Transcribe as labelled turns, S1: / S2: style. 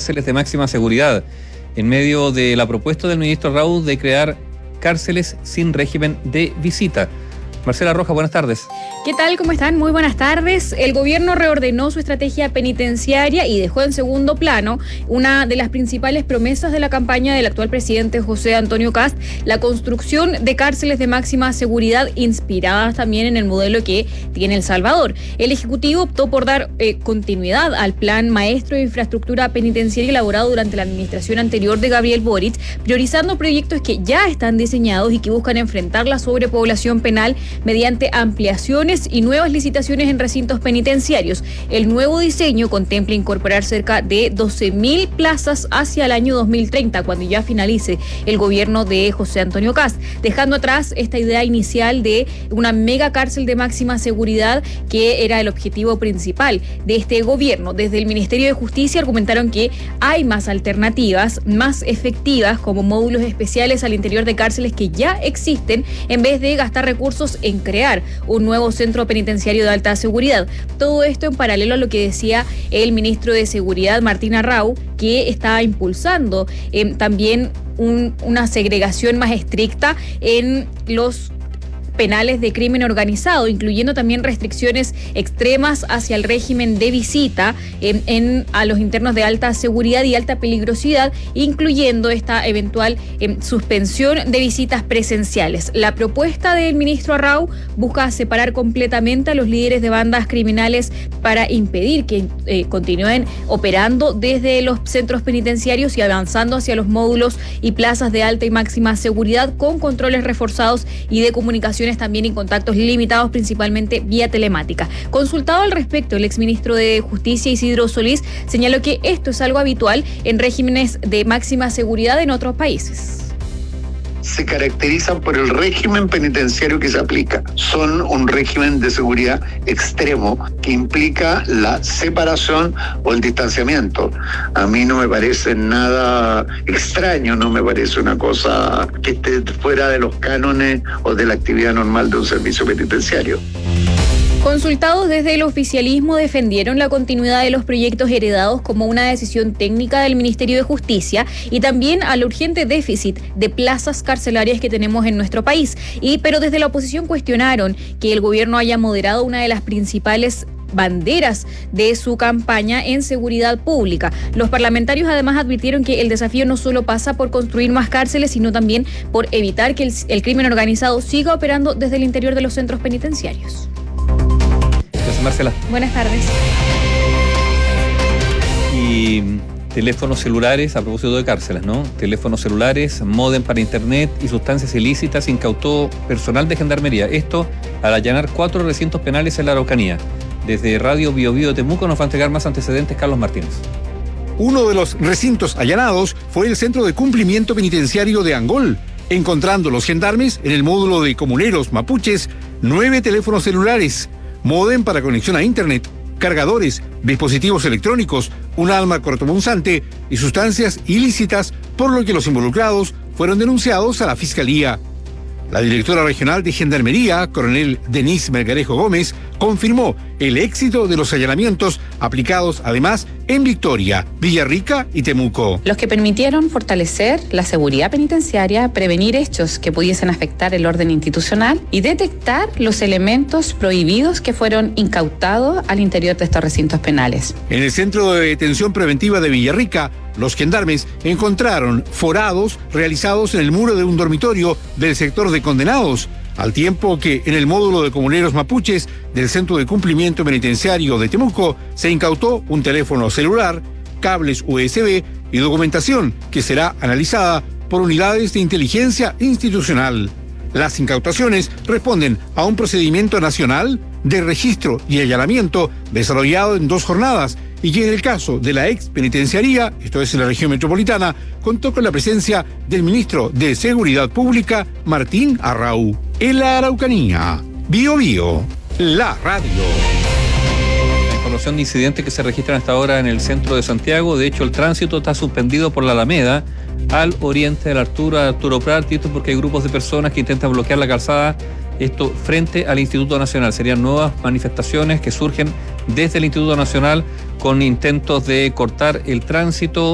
S1: cárceles de máxima seguridad, en medio de la propuesta del ministro Rau de crear cárceles sin régimen de visita. Marcela Rojas, buenas tardes.
S2: ¿Qué tal? ¿Cómo están? Muy buenas tardes. El gobierno reordenó su estrategia penitenciaria y dejó en segundo plano una de las principales promesas de la campaña del actual presidente José Antonio Kast, la construcción de cárceles de máxima seguridad inspiradas también en el modelo que tiene El Salvador. El Ejecutivo optó por dar continuidad al plan maestro de infraestructura penitenciaria elaborado durante la administración anterior de Gabriel Boric, priorizando proyectos que ya están diseñados y que buscan enfrentar la sobrepoblación penal mediante ampliaciones y nuevas licitaciones en recintos penitenciarios. El nuevo diseño contempla incorporar cerca de 12.000 plazas hacia el año 2030, cuando ya finalice el gobierno de José Antonio Kast, dejando atrás esta idea inicial de una mega cárcel de máxima seguridad que era el objetivo principal de este gobierno. Desde el Ministerio de Justicia argumentaron que hay más alternativas, más efectivas, como módulos especiales al interior de cárceles que ya existen, en vez de gastar recursos en crear un nuevo centro penitenciario de alta seguridad. Todo esto en paralelo a lo que decía el ministro de Seguridad, Martín Arrau, que está impulsando también una segregación más estricta en los penales de crimen organizado, incluyendo también restricciones extremas hacia el régimen de visita a los internos de alta seguridad y alta peligrosidad, incluyendo esta eventual suspensión de visitas presenciales. La propuesta del ministro Arrau busca separar completamente a los líderes de bandas criminales para impedir que continúen operando desde los centros penitenciarios y avanzando hacia los módulos y plazas de alta y máxima seguridad, con controles reforzados y de comunicación también y contactos limitados, principalmente vía telemática. Consultado al respecto, el exministro de Justicia, Isidro Solís, señaló que esto es algo habitual en regímenes de máxima seguridad en otros países.
S3: Se caracterizan por el régimen penitenciario que se aplica. Son un régimen de seguridad extremo que implica la separación o el distanciamiento. A mí no me parece nada extraño, no me parece una cosa que esté fuera de los cánones o de la actividad normal de un servicio penitenciario.
S2: Consultados desde el oficialismo, defendieron la continuidad de los proyectos heredados como una decisión técnica del Ministerio de Justicia y también al urgente déficit de plazas carcelarias que tenemos en nuestro país. Pero desde la oposición cuestionaron que el gobierno haya moderado una de las principales banderas de su campaña en seguridad pública. Los parlamentarios además advirtieron que el desafío no solo pasa por construir más cárceles, sino también por evitar que el crimen organizado siga operando desde el interior de los centros penitenciarios.
S1: Gracias, Marcela.
S2: Buenas tardes.
S1: Y teléfonos celulares, a propósito de cárceles, ¿no? Teléfonos celulares, módem para internet y sustancias ilícitas incautó personal de Gendarmería. Esto al allanar 4 recintos penales en la Araucanía. Desde Radio Bio Bio de Temuco nos va a entregar más antecedentes Carlos Martínez.
S4: Uno de los recintos allanados fue el Centro de Cumplimiento Penitenciario de Angol, encontrando los gendarmes en el módulo de comuneros mapuches 9 teléfonos celulares, módem para conexión a internet, cargadores, dispositivos electrónicos, un arma cortopunzante y sustancias ilícitas, por lo que los involucrados fueron denunciados a la Fiscalía. La directora regional de Gendarmería, coronel Denise Melgarejo Gómez, confirmó el éxito de los allanamientos aplicados además en Victoria, Villarrica y Temuco.
S5: Los que permitieron fortalecer la seguridad penitenciaria, prevenir hechos que pudiesen afectar el orden institucional y detectar los elementos prohibidos que fueron incautados al interior de estos recintos penales.
S4: En el Centro de Detención Preventiva de Villarrica, los gendarmes encontraron forados realizados en el muro de un dormitorio del sector de condenados, al tiempo que en el módulo de comuneros mapuches del Centro de Cumplimiento Penitenciario de Temuco se incautó un teléfono celular, cables USB y documentación que será analizada por unidades de inteligencia institucional. Las incautaciones responden a un procedimiento nacional de registro y allanamiento desarrollado en 2 jornadas y que en el caso de la ex penitenciaría, esto es en la región metropolitana, contó con la presencia del ministro de Seguridad Pública, Martín Arrau. En la Araucanía, Bio Bio, la radio.
S1: La información de incidentes que se registran hasta ahora en el centro de Santiago. De hecho, el tránsito está suspendido por la Alameda al oriente del Arturo Prat, y esto porque hay grupos de personas que intentan bloquear la calzada, esto frente al Instituto Nacional. Serían nuevas manifestaciones que surgen desde el Instituto Nacional con intentos de cortar el tránsito